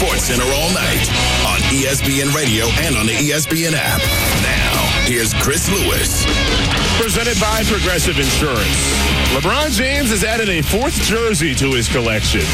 Sports Center all night on ESPN Radio and on the ESPN app. Now, here's Chris Lewis. Presented by Progressive Insurance. LeBron James has added a fourth jersey to his collection.